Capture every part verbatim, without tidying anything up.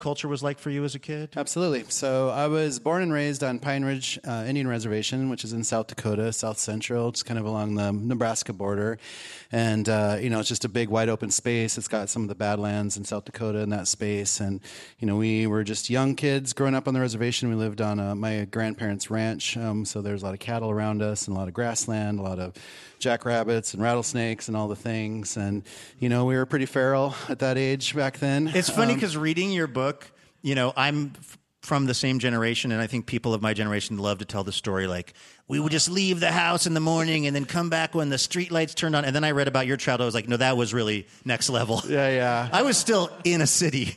culture was like for you as a kid? Absolutely. So I was born and raised on Pine Ridge uh, Indian Reservation, which is in South Dakota, South Central, just kind of along the Nebraska border. And, uh, you know, it's just a big, wide open space. It's got some of the Badlands in South Dakota in that space. And, you know, we were just young kids growing up on the reservation. We lived on uh, my grandparents' ranch, um, so there's a lot of cattle around us and a lot of grassland, a lot of jackrabbits and rattlesnakes and all the things. And, you know, we were pretty feral at that age back then. It's funny Um, because reading your book, you know, I'm f- from the same generation, and I think people of my generation love to tell the story like, we would just leave the house in the morning and then come back when the street lights turned on. And then I read about your childhood. I was like, no, that was really next level. Yeah, yeah. I was still in a city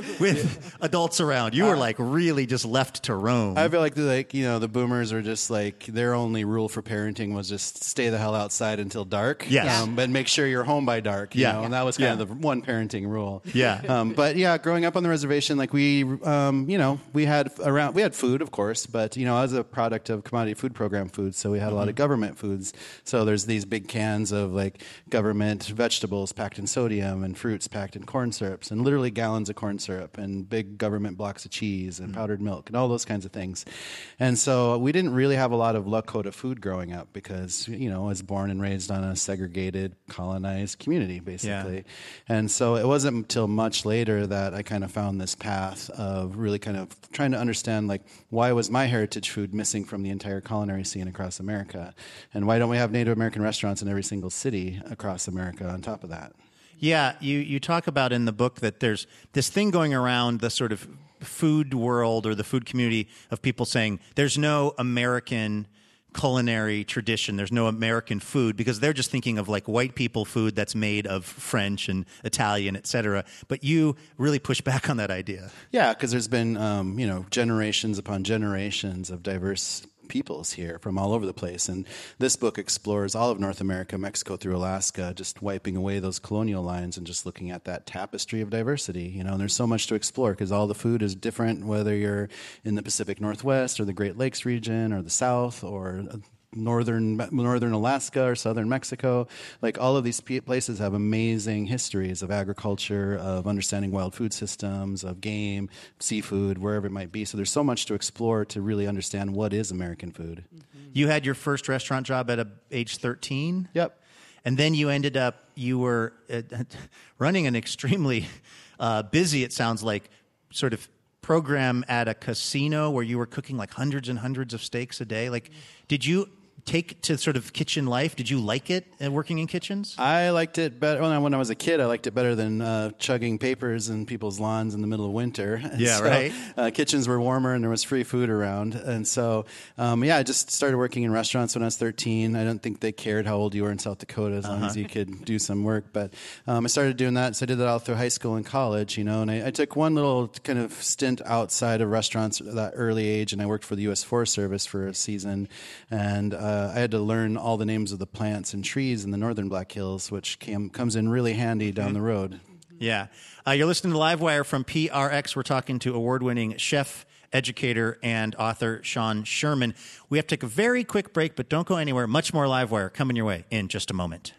with adults around. You were like really just left to roam. I feel like the, like you know the boomers are just like their only rule for parenting was just stay the hell outside until dark. Yes. um, but make sure you're home by dark. You Yeah. know? And that was kind Yeah. of the one parenting rule. Yeah. Um, but yeah, growing up on the reservation, like we, um, you know, we had around we had food, of course, but you know, I was a product of commodity food program food, so we had a lot of government foods. So there's these big cans of like government vegetables packed in sodium and fruits packed in corn syrups and literally gallons of corn syrup and big government blocks of cheese and powdered milk and all those kinds of things. And so we didn't really have a lot of Lakota food growing up because, you know, I was born and raised on a segregated, colonized community, basically. Yeah. And so it wasn't until much later that I kind of found this path of really kind of trying to understand, like, why was my heritage food missing from the entire culinary scene across America? And why don't we have Native American restaurants in every single city across America on top of that? Yeah, you, you talk about in the book that there's this thing going around the sort of food world or the food community of people saying there's no American culinary tradition, there's no American food, because they're just thinking of like white people food that's made of French and Italian, et cetera. But you really push back on that idea. Yeah, because there's been, um, you know, generations upon generations of diverse peoples here from all over the place. And this book explores all of North America, Mexico through Alaska, just wiping away those colonial lines and just looking at that tapestry of diversity. You know, and there's so much to explore because all the food is different, whether you're in the Pacific Northwest or the Great Lakes region or the South or northern northern Alaska or southern Mexico. Like all of these places have amazing histories of agriculture, of understanding wild food systems, of game, seafood, wherever it might be. So there's so much to explore to really understand what is American food. You had your first restaurant job at a, age thirteen? Yep. And then you ended up, you were uh, running an extremely uh, busy, it sounds like, sort of program at a casino where you were cooking like hundreds and hundreds of steaks a day. Like, did you take to sort of kitchen life? Did you like it, uh, working in kitchens? I liked it better when I, when I was a kid. I liked it better than uh, chugging papers in people's lawns in the middle of winter. And Yeah, so, right. Uh, kitchens were warmer and there was free food around. And so, um, yeah, I just started working in restaurants when I was thirteen. I don't think they cared how old you were in South Dakota as long Uh-huh. as you could do some work. But um, I started doing that. So I did that all through high school and college, you know, and I, I took one little kind of stint outside of restaurants at that early age, and I worked for the U S Forest Service for a season. And uh, I had to learn all the names of the plants and trees in the northern Black Hills, which came, comes in really handy down the road. Yeah. Uh, you're listening to Livewire from P R X. We're talking to award-winning chef, educator, and author Sean Sherman. We have to take a very quick break, but don't go anywhere. Much more Livewire coming your way in just a moment.